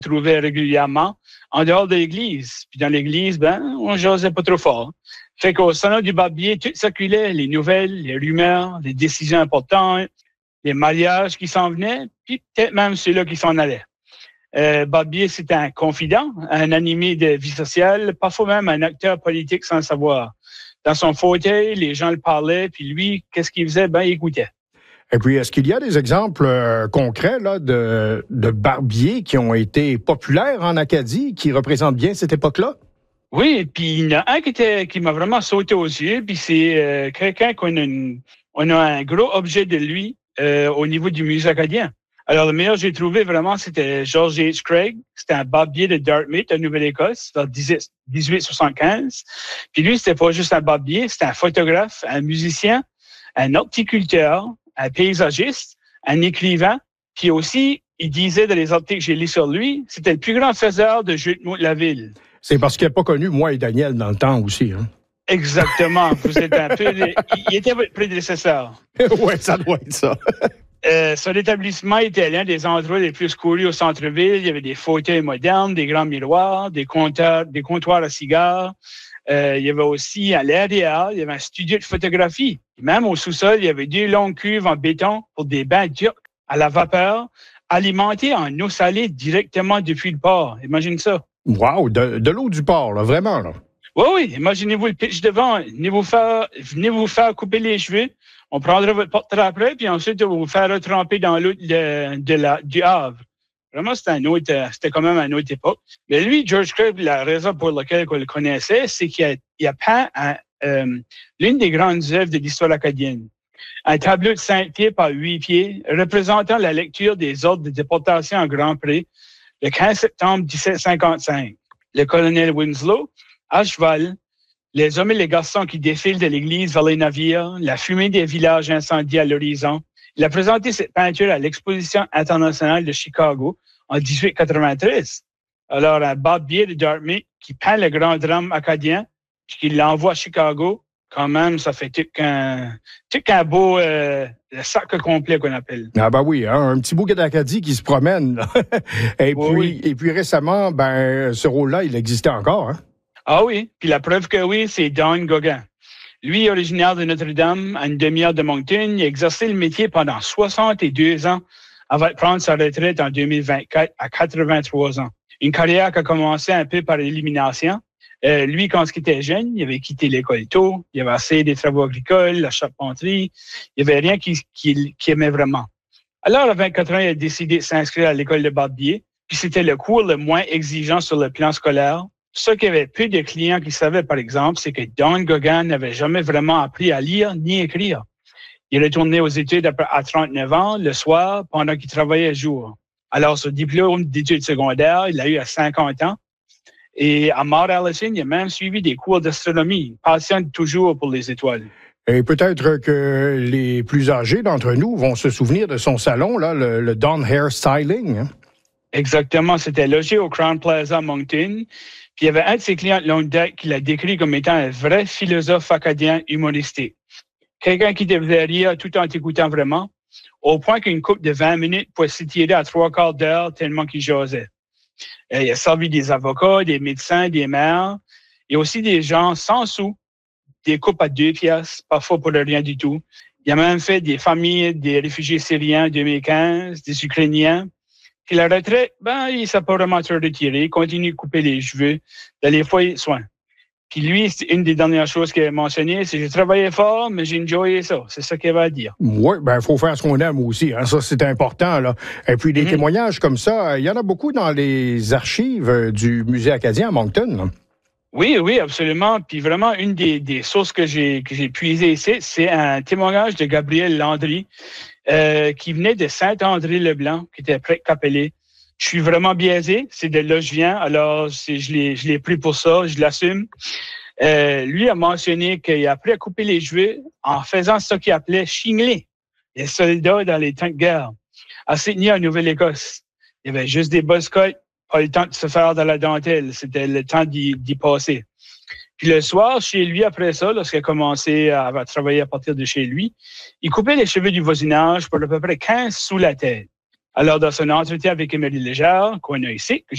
trouvait régulièrement en dehors de l'église. Puis dans l'église, on jasait pas trop fort. Fait qu'au salon du barbier, tout circulait, les nouvelles, les rumeurs, les décisions importantes, les mariages qui s'en venaient, puis peut-être même ceux-là qui s'en allaient. Barbier, c'était un confident, un animé de vie sociale, parfois même un acteur politique sans le savoir. Dans son fauteuil, les gens le parlaient, puis lui, qu'est-ce qu'il faisait? Il écoutait. Et puis, est-ce qu'il y a des exemples concrets là, de barbiers qui ont été populaires en Acadie, qui représentent bien cette époque-là? Oui, puis il y en a un qui m'a vraiment sauté aux yeux, puis c'est quelqu'un on a un gros objet de lui au niveau du musée acadien. Alors, le meilleur que j'ai trouvé vraiment, c'était George H. Craig. C'était un barbier de Dartmouth, en Nouvelle-Écosse, vers 1875. Puis lui, c'était pas juste un barbier, c'était un photographe, un musicien, un horticulteur, un paysagiste, un écrivain. Puis aussi, il disait dans les articles que j'ai lus sur lui, c'était le plus grand faiseur de jeux de mots de la ville. C'est parce qu'il n'a pas connu moi et Daniel dans le temps aussi, hein? Exactement. Vous êtes un peu... Il était votre prédécesseur. Oui, ça doit être ça. Son établissement était l'un des endroits les plus courus au centre-ville. Il y avait des fauteuils modernes, des grands miroirs, des comptoirs à cigares. Il y avait aussi, à l'arrière, il y avait un studio de photographie. Même au sous-sol, il y avait 2 longues cuves en béton pour des bains turcs à la vapeur, alimentés en eau salée directement depuis le port. Imagine ça. Wow, de l'eau du port, là, vraiment, là. Oui, imaginez-vous le pitch devant. Venez vous faire couper les cheveux. On prendra votre portrait après, puis ensuite, on va vous faire retremper dans l'eau du Havre. Vraiment, c'était quand même une autre époque. Mais lui, George Craig, la raison pour laquelle on le connaissait, c'est qu'il a peint l'une des grandes œuvres de l'histoire acadienne. Un tableau de 5 pieds par 8 pieds, représentant la lecture des ordres de déportation en Grand Pré, le 15 septembre 1755. Le colonel Winslow, à cheval, les hommes et les garçons qui défilent de l'église vers les navires, la fumée des villages incendiés à l'horizon. Il a présenté cette peinture à l'Exposition internationale de Chicago en 1893. Alors, un barbier de Dartmouth qui peint le grand drame acadien, puis qui l'envoie à Chicago, quand même, ça fait tout qu'un beau le sac complet qu'on appelle. Ah oui, hein, un petit bouquet d'Acadie qui se promène. Et puis récemment, ce rôle-là, il existait encore, hein? Ah oui, puis la preuve que oui, c'est Don Gauguin. Lui, originaire de Notre-Dame, à une demi-heure de Moncton, il a exercé le métier pendant 62 ans avant de prendre sa retraite en 2024 à 83 ans. Une carrière qui a commencé un peu par l'élimination. Lui, quand il était jeune, il avait quitté l'école tôt, il avait essayé des travaux agricoles, la charpenterie, il n'y avait rien qu'il aimait vraiment. Alors, à 24 ans, il a décidé de s'inscrire à l'école de barbier, puis c'était le cours le moins exigeant sur le plan scolaire. Ce qu'il y avait peu de clients qui savaient, par exemple, c'est que Don Gauguin n'avait jamais vraiment appris à lire ni écrire. Il retournait aux études à 39 ans, le soir, pendant qu'il travaillait le jour. Alors, ce diplôme d'études secondaires, il l'a eu à 50 ans. Et à Mount Allison, il a même suivi des cours d'astronomie, passionné toujours pour les étoiles. Et peut-être que les plus âgés d'entre nous vont se souvenir de son salon, là, le Don Hair Styling. Hein? Exactement, c'était logé au Crown Plaza à Moncton. Puis il y avait un de ses clients de longue date qui l'a décrit comme étant un vrai philosophe acadien humoristique. Quelqu'un qui te faisait rire tout en t'écoutant vraiment, au point qu'une couple de 20 minutes pouvait s'étirer à 3/4 d'heure tellement qu'il jasait. Il a servi des avocats, des médecins, des maires, et aussi des gens sans sous, des coupes à 2 piastres, parfois pour rien du tout. Il a même fait des familles des réfugiés syriens en 2015, des Ukrainiens. Puis la retraite, il s'est pas vraiment trop retiré, il continue de couper les cheveux, d'aller foyer de soins. Puis lui, c'est une des dernières choses qu'il a mentionné, c'est que j'ai travaillé fort, mais j'ai enjoyé ça. C'est ça qu'il va dire. Oui, il faut faire ce qu'on aime aussi. Hein. Ça, c'est important, là. Et puis, des témoignages comme ça, il y en a beaucoup dans les archives du Musée acadien à Moncton. Là. Oui, absolument. Puis vraiment, une des sources que j'ai puisées ici, c'est un témoignage de Gabriel Landry, qui venait de Saint-André-le-Blanc, qui était près de Capellé. Je suis vraiment biaisé, c'est de là que je viens, alors je l'ai pris pour ça, je l'assume. Lui a mentionné qu'il a appris à couper les cheveux en faisant ce qu'il appelait chigner les soldats dans les temps de guerre. À Sydney, en Nouvelle-Écosse, il y avait juste des buzz-cuts, pas le temps de se faire de la dentelle, c'était le temps d'y passer. Puis le soir, chez lui, après ça, lorsqu'il a commencé à travailler à partir de chez lui, il coupait les cheveux du voisinage pour à peu près 15 sous la tête. Alors, dans son entretien avec Émilie Légère, qu'on a ici, que